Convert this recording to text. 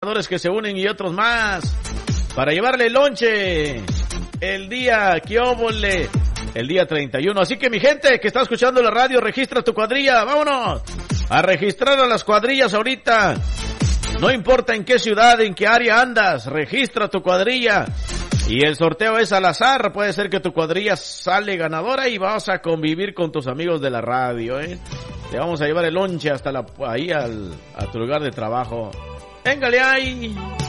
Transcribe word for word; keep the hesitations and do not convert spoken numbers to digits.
que se unen y otros más para llevarle lonche el día que óvole, el día treinta y uno. Así que mi gente que está escuchando la radio, registra tu cuadrilla. Vámonos a registrar a las cuadrillas ahorita. No importa en qué ciudad, en qué área andas, registra tu cuadrilla. Y el sorteo es al azar. Puede ser que tu cuadrilla sale ganadora y vas a convivir con tus amigos de la radio, ¿eh? Te vamos a llevar el lonche hasta la, ahí al, a tu lugar de trabajo. Véngale ahí.